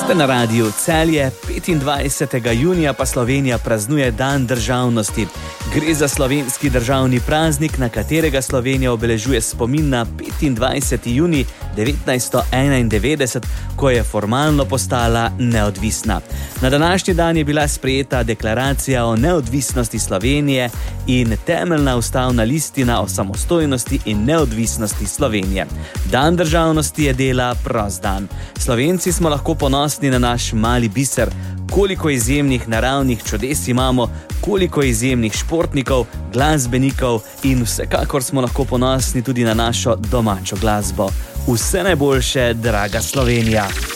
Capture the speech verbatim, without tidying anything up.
Ste na radiju Celje, petindvajsetega junija pa Slovenija praznuje Dan državnosti. Gre za slovenski državni praznik, na katerega Slovenija obeležuje spomin na petindvajseti junij devetnajststo enaindevetdeset, ko je formalno postala neodvisna. Na današnji dan je bila sprejeta deklaracija o neodvisnosti Slovenije in temeljna ustavna listina o samostojnosti in neodvisnosti Slovenije. Dan državnosti je dela prost dan. Slovenci smo lahko ponosni na naš mali biser, koliko izjemnih naravnih čudes imamo, koliko izjemnih športnikov, glasbenikov in vsekakor smo lahko ponosni tudi na našo domačo glasbo. Vse najboljše, draga Slovenija!